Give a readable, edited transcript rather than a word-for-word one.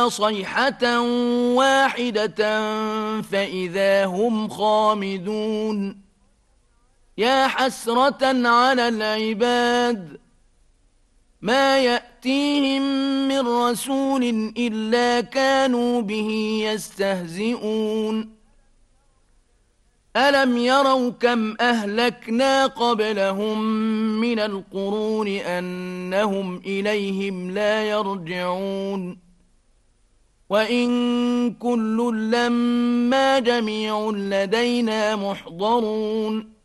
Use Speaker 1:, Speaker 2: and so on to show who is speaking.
Speaker 1: صيحة واحدة فإذا هم خامدون يا حسرة على العباد ما يأتيهم من رسول إلا كانوا به يستهزئون ألم يروا كم أهلكنا قبلهم من القرون أنهم إليهم لا يرجعون وإن كل لما جميع لدينا محضرون